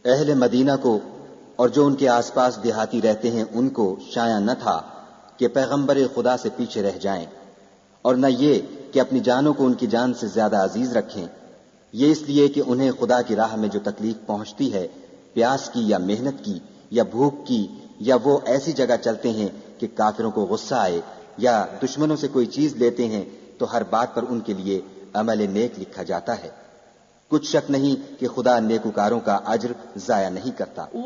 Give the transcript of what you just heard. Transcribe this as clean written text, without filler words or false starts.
अहले मदीना को और जो उनके आसपास देहाती रहते हैं उनको शाया न था कि पैगंबर खुदा से पीछे रह जाएं, और न ये कि अपनी जानों को उनकी जान से ज्यादा अजीज रखें। ये इसलिए कि उन्हें खुदा की राह में जो तकलीफ पहुंचती है, प्यास की या मेहनत की या भूख की, या वो ऐसी जगह चलते हैं कि काफिरों को गुस्सा आए, या दुश्मनों से कोई चीज लेते हैं, तो हर बात पर उनके लिए अमल नेक लिखा जाता है। कुछ शक नहीं कि खुदा नेकुकारों का अज्र जाया नहीं करता।